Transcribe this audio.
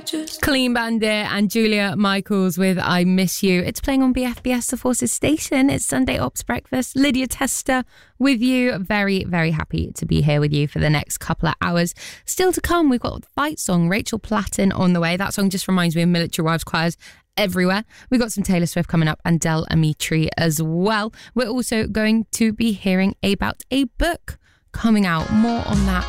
Clean Bandit and Julia Michaels with I Miss You. It's playing on BFBS The Forces station. It's Sunday Ops Breakfast. Lydia Tester with you. Very, very happy to be here with you for the next couple of hours. Still to come, we've got Fight Song, Rachel Platten on the way. That song just reminds me of Military Wives choirs everywhere. We've got some Taylor Swift coming up and Del Amitri as well. We're also going to be hearing about a book coming out. More on that